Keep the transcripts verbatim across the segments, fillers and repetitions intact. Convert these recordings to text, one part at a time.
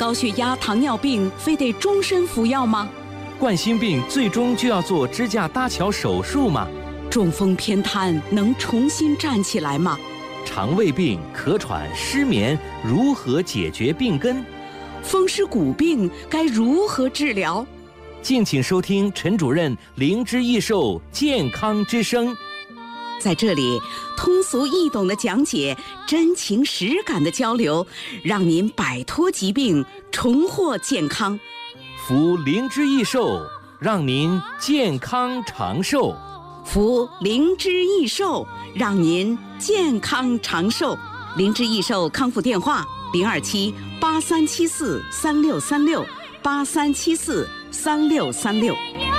高血压、糖尿病非得终身服药吗？ 冠心病最终就要做支架搭桥手术吗？ 中风偏瘫能重新站起来吗？ 肠胃病、咳喘、失眠如何解决病根？ 风湿骨病该如何治疗？ 敬请收听陈主任灵芝益寿健康之声。 在这里，通俗易懂的讲解，真情实感的交流，让您摆脱疾病，重获健康。 服灵芝益寿，让您健康长寿。 服灵芝益寿，让您健康长寿。灵芝益寿康复电话：零二七八三七四三六三六八三七四三六三六。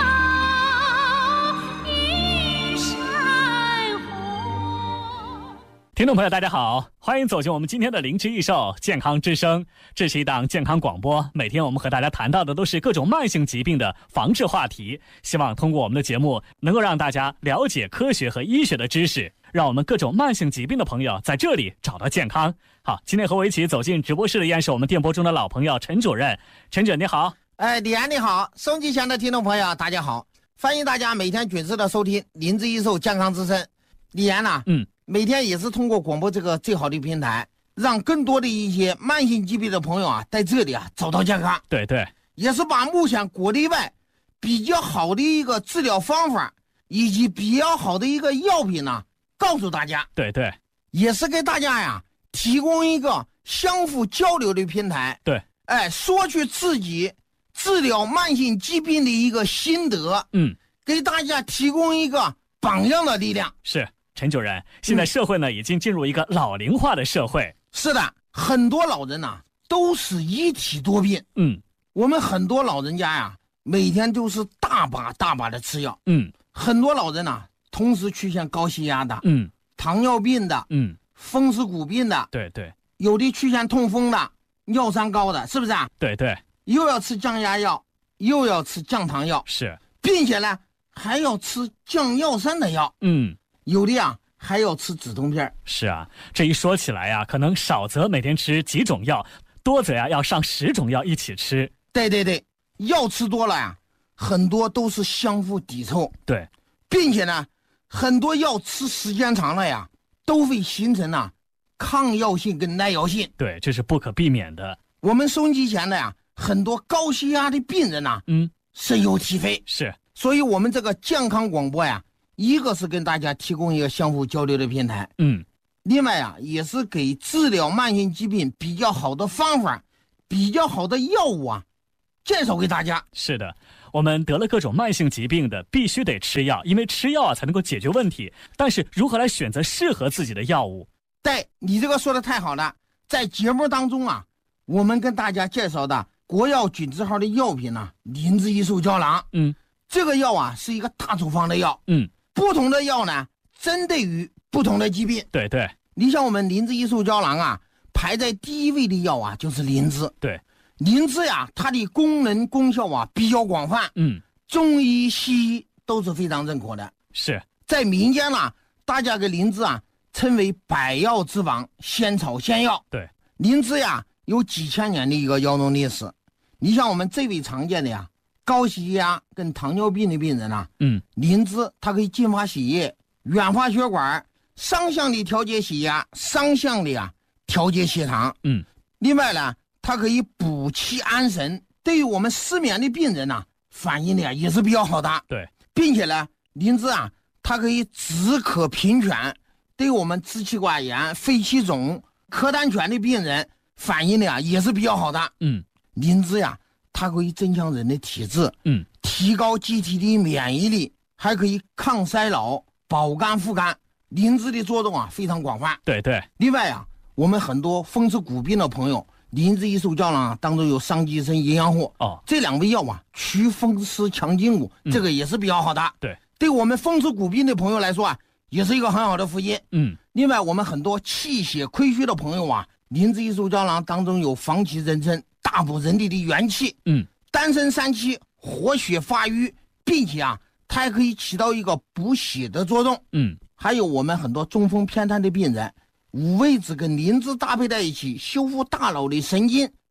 听众朋友大家好，欢迎走进我们今天的灵芝益寿健康之声。这是一档健康广播，每天我们和大家谈到的都是各种慢性疾病的防治话题，希望通过我们的节目能够让大家了解科学和医学的知识，让我们各种慢性疾病的朋友在这里找到健康。好，今天和我一起走进直播室的依然是我们电波中的老朋友陈主任。陈主任你好。 哎，李安你好，收机前的听众朋友大家好，欢迎大家每天准时的收听灵芝益寿健康之声。李安呐，嗯。每天也是通过广播这个最好的平台，让更多的一些慢性疾病的朋友啊，在这里啊找到健康。 对对， 也是把目前国内外比较好的一个治疗方法，以及比较好的一个药品呢，告诉大家。 对对， 也是给大家呀提供一个相互交流的平台。 对， 哎，说去自己治疗慢性疾病的一个心得，嗯，给大家提供一个榜样的力量。 是。陈主任，现在社会呢、嗯、已经进入一个老龄化的社会。 是的，很多老人呐、啊、都是一体多病。嗯，我们很多老人家呀，每天都是大把大把的吃药。嗯，很多老人呐、啊、同时出现高血压的，嗯，糖尿病的，嗯，风湿骨病的， 对对， 有的出现痛风的，尿酸高的，是不是啊？ 对对， 又要吃降压药，又要吃降糖药， 是， 并且呢还要吃降尿酸的药。嗯。有的呀还要吃止痛片。 是啊，这一说起来呀，可能少则每天吃几种药，多则呀要上十种药一起吃。 对对对，药吃多了呀，很多都是相互抵触。 对， 并且呢，很多药吃时间长了呀，都会形成啊抗药性跟耐药性。 对，这是不可避免的。 我们收机前的呀，很多高血压的病人呐，嗯，深有体会。 是， 所以我们这个健康广播呀。一个是跟大家提供一个相互交流的平台，嗯，另外啊，也是给治疗慢性疾病比较好的方法、比较好的药物啊，介绍给大家。 是的，我们得了各种慢性疾病的，必须得吃药，因为吃药啊才能够解决问题。但是如何来选择适合自己的药物？ 对，你这个说的太好了，在节目当中啊，我们跟大家介绍的国药菌字号的药品呢、啊，灵芝益寿胶囊，嗯，这个药啊是一个大处方的药，嗯。不同的药呢，针对于不同的疾病。 对对， 你像我们灵芝益寿胶囊啊，排在第一位的药啊，就是灵芝。 对， 灵芝呀，它的功能功效啊比较广泛，嗯，中医西医都是非常认可的。 是在民间呢，大家给灵芝啊称为百药之王，仙草仙药。 对， 灵芝呀有几千年的一个药用历史。你像我们最为常见的呀。高血压跟糖尿病的病人啊，嗯，灵芝它可以净化血液、软化血管，双向的调节血压，双向的啊调节血糖，嗯，另外呢，它可以补气安神，对于我们失眠的病人呢、啊，反应的也是比较好的。 对， 并且呢，灵芝啊，它可以止渴平喘，对于我们支气管炎、肺气肿、咳痰喘的病人反应的啊也是比较好的。嗯，灵芝呀。它可以增强人的体质，嗯，提高机体的免疫力，还可以抗衰老、保肝护肝。灵芝的作用啊非常广泛。 对对。 另外啊，我们很多风湿骨病的朋友，灵芝益寿胶囊当中有桑寄生营养护哦，这两味药啊，祛风湿强筋骨，嗯、这个也是比较好的。 对， 对我们风湿骨病的朋友来说啊，也是一个很好的福音。嗯。另外，我们很多气血亏虚的朋友啊，灵芝益寿胶囊当中有防其人参。大补人体的元气，嗯，丹参三七活血发瘀，并且啊，它还可以起到一个补血的作用，嗯，还有我们很多中风偏瘫的病人，五味子跟灵芝搭配在一起，修复大脑的神经，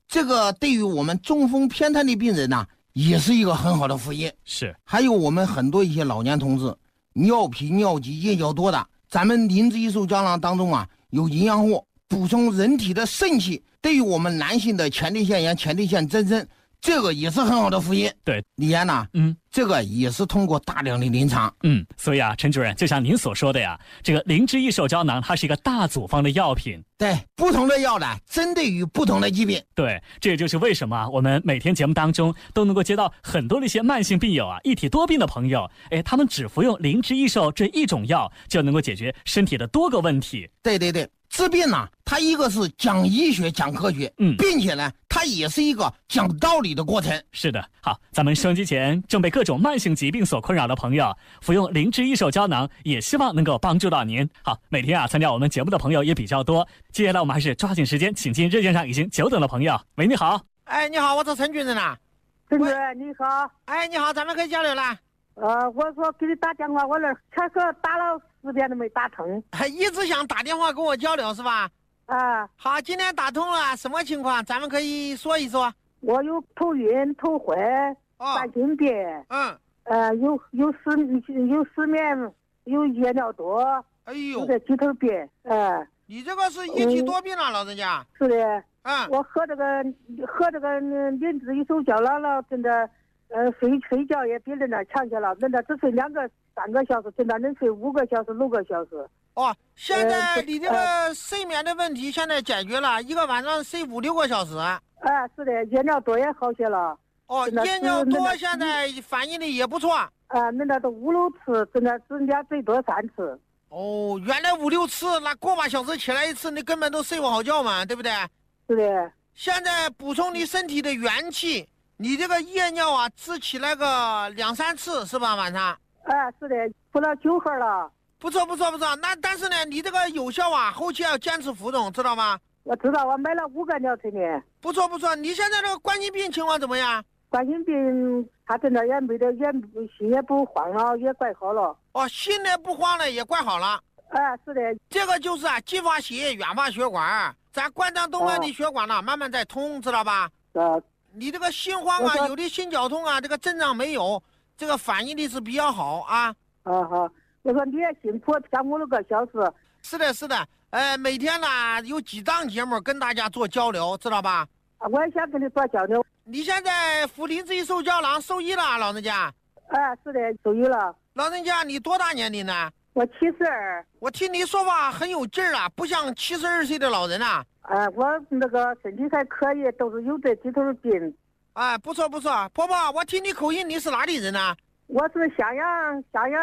这个对于我们中风偏瘫的病人呢、啊，也是一个很好的副业。 是， 还有我们很多一些老年同志，尿频尿急夜较多的，咱们灵芝益寿胶囊当中啊，有营养物补充人体的肾气，对于我们男性的前列腺炎、前列腺增生，这个也是很好的副业。 对， 李岩呐，嗯，这个也是通过大量的临床， 嗯，所以啊，陈主任，就像您所说的呀，这个灵芝益寿胶囊它是一个大组方的药品， 对，不同的药呢，针对于不同的疾病。 对，这也就是为什么我们每天节目当中都能够接到很多的一些慢性病友啊，一体多病的朋友，哎，他们只服用灵芝益寿这一种药，就能够解决身体的多个问题。 对对对。治病呢，它一个是讲医学、讲科学，嗯，并且呢，它也是一个讲道理的过程。 是的，好，咱们收音机前正被各种慢性疾病所困扰的朋友，服用灵芝益寿胶囊，也希望能够帮助到您。好，每天啊，参加我们节目的朋友也比较多，接下来我们还是抓紧时间，请进热线上已经久等的朋友。喂，你好。 哎，你好，我是陈军人呐。 陈主任，你好。 哎，你好，咱们可以交流了。 呃，我说给你打电话，我那确实打了十遍都没打通， 一直想打电话跟我交流是吧？ 啊， 好，今天打通了，什么情况？咱们可以说一说。 我有头晕、头昏、半心病， 嗯， 呃，有有失有失眠，有夜尿多， 哎呦， 有点鸡头病，呃， 你这个是一体多病啊，嗯、老人家。 是的， 嗯， 我喝这个喝这个灵芝益寿胶囊了，真的。呃，睡睡觉也比人家强些了，人家只睡两个、三个小时，现在能睡五个小时、六个小时。 哦，现在你这个睡眠的问题现在解决了，呃、一个晚上睡五六个小时。 哎、呃，是的，夜尿多也好些了。 哦，夜尿多现在反应的也不错。 啊、呃，人家都五六次，现在人家最多三次。 哦，原来五六次，那个把小时起来一次，你根本都睡不好觉嘛，对不对？ 是的。 现在补充你身体的元气。你这个夜尿啊，只起来个两三次是吧？晚上？ 哎，是的，服了九盒了。 不错，不错，不错。那但是呢，你这个有效啊，后期要坚持服用，知道吗？ 我知道，我买了五个疗程的。 不错，不错。你现在这个冠心病情况怎么样？ 冠心病，他真的也没得，也心也不慌了，也怪好了。 哦，心呢不慌了，也怪好了。 哎，是的。 这个就是啊，近发血液，远发血管，咱冠状动脉的血管呢，哦、慢慢在通，知道吧？ 呃。 你这个心慌啊，有的心绞痛啊，这个症状没有，这个反应力是比较好啊。 啊好，我说你也辛苦，讲五六个小时。 是的，是的，呃，每天呢有几档节目跟大家做交流，知道吧？ 啊，我也想跟你做交流。 你现在服灵芝益寿胶囊受益了，老人家。 哎，是的，受益了。 老人家，你多大年龄呢？ 我七十二。 我听你说话很有劲儿啊，不像七十二岁的老人啊。 哎，我那个身体还可以，都是有这几头病。 哎，不错不错，婆婆，我听你口音，你是哪里人呢？ 我是襄阳，襄阳